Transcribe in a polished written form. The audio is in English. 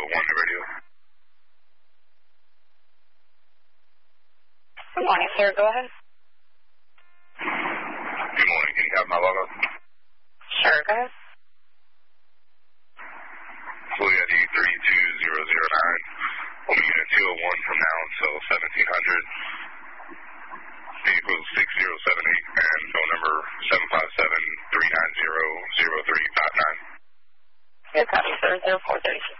to radio. Good morning, sir. Go ahead. Good morning. Can you have my logo? Sure, go ahead. Fluid ID 32009. We'll be unit 201 from now until 1700. Vehicle 6078 and phone number 757-390-0359. Good copy, sir. 0436.